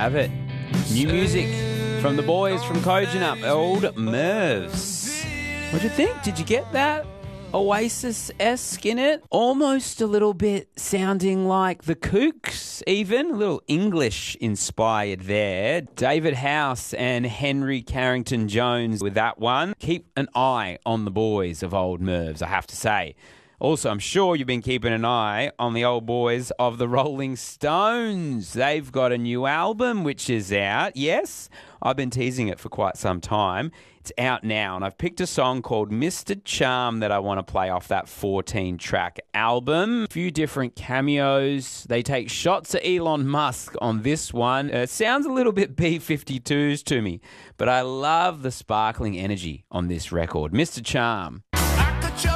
have it. New music from the boys from Kojonup, Old Mervs. What'd you think? Did you get that? Oasis-esque in it? Almost a little bit sounding like the Kooks, even. A little English-inspired there. David House and Henry Carrington-Jones with that one. Keep an eye on the boys of Old Mervs, I have to say. Also, I'm sure you've been keeping an eye on the old boys of the Rolling Stones. They've got a new album which is out. Yes, I've been teasing it for quite some time. It's out now, and I've picked a song called Mr. Charm that I want to play off that 14-track album. A few different cameos. They take shots at Elon Musk on this one. It sounds a little bit B-52s to me, but I love the sparkling energy on this record. Mr. Charm.